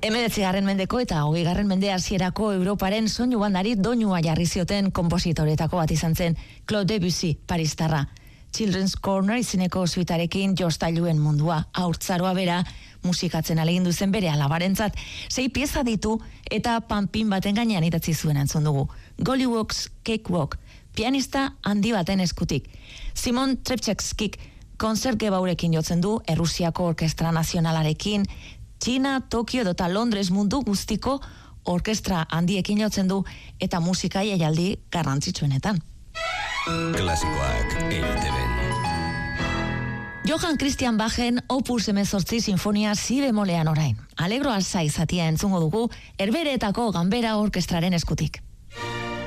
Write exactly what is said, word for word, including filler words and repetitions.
Hemeretzigarren mendeko eta hogeigarren mende hasierako Europaren soinu bandari doinua jarri zioten konpositoretako bat izan zen Claude Debussy, paristarra. Children's Corner izeneko suitarekin jostailuen mundua, haurtzaroa bera, musikatzen alegindu zen bere alabarentzat, sei pieza ditu eta panpin baten gainean idatzi zuen entzun dugu. Gollywog's Cakewalk, pianista handi baten eskutik. Simon Trepčevskik konzertgebaurekin jotzen du, Errusiako Orkestra Nazionalarekin, Txina, Tokio edota Londres mundu guztiko orkestra handiekin jotzen du eta musika jaialdi garrantzitsuenetan. Klasikoak E I Te Ben. Johann Christian Bachen Opus hemezortzi sinfonia si bemolean orain. Alegro asa izatia entzungo dugu Herbehereetako Ganbera Orkestraren eskutik.